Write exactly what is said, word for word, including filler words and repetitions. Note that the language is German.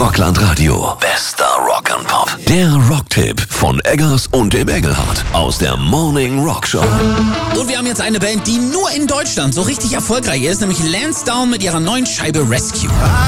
Rockland Radio. Bester Rock'n'Pop. Der Rocktipp von Eggers und dem Engelhardt aus der Morning Rock Show. Und wir haben jetzt eine Band, die nur in Deutschland so richtig erfolgreich ist, nämlich Lansdowne mit ihrer neuen Scheibe Rescue.